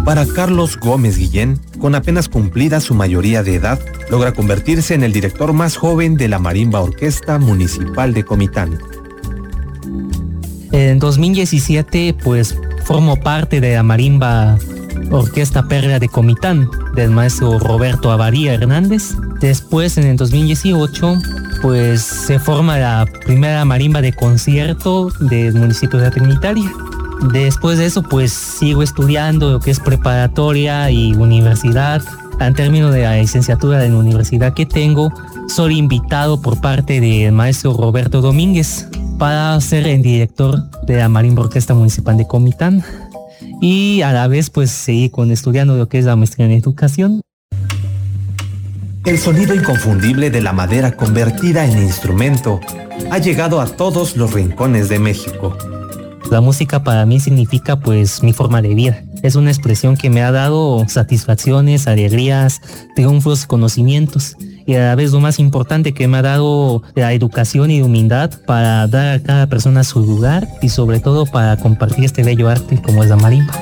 Para Carlos Gómez Guillén, con apenas cumplida su mayoría de edad, logra convertirse en el director más joven de la Marimba Orquesta Municipal de Comitán. En 2017, pues, formo parte de la Marimba Orquesta Perla de Comitán, del maestro Roberto Avaría Hernández. Después, en el 2018, pues, se forma la primera marimba de concierto del municipio de la Trinitaria. Después de eso, pues, sigo estudiando lo que es preparatoria y universidad. Al término de la licenciatura de la universidad que tengo, soy invitado por parte del maestro Roberto Domínguez para ser el director de la Marimba Orquesta Municipal de Comitán. Y a la vez, pues, seguí estudiando lo que es la maestría en educación. El sonido inconfundible de la madera convertida en instrumento ha llegado a todos los rincones de México. La música para mí significa, pues, mi forma de vida. Es una expresión que me ha dado satisfacciones, alegrías, triunfos, conocimientos. Y a la vez lo más importante, que me ha dado la educación y humildad para dar a cada persona su lugar y sobre todo para compartir este bello arte como es la marimba.